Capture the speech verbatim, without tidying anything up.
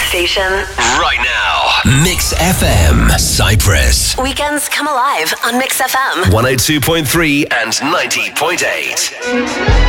station. Right now. Mix F M, Cyprus. Weekends come alive on Mix F M. one oh two point three and ninety point eight.